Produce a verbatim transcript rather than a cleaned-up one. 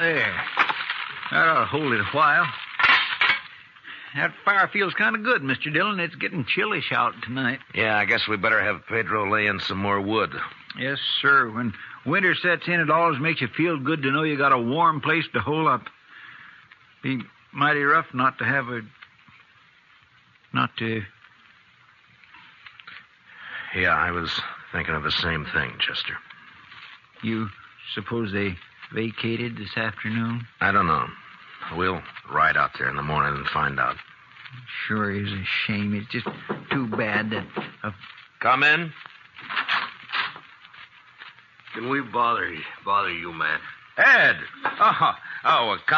There. That ought to hold it a while. That fire feels kind of good, Mister Dillon. It's getting chillish out tonight. Yeah, I guess we better have Pedro lay in some more wood. Yes, sir. When winter sets in, it always makes you feel good to know you got a warm place to hole up. Be mighty rough not to have a... Not to... Yeah, I was thinking of the same thing, Chester. You suppose they vacated this afternoon? I don't know. We'll ride out there in the morning and find out. Sure is a shame. It's just too bad that... Uh... Come in. Can we bother you, bother you, man? Ed! Oh, oh, come